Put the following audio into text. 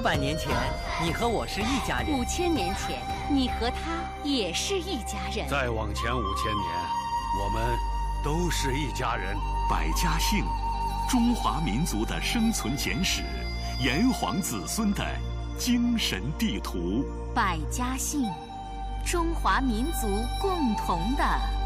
500年前，你和我是一家人 ；5000年前，你和他也是一家人。 再往前5000年，我们都是一家人。 百家姓，中华民族的生存简史，炎黄子孙的精神地图。 百家姓，中华民族共同的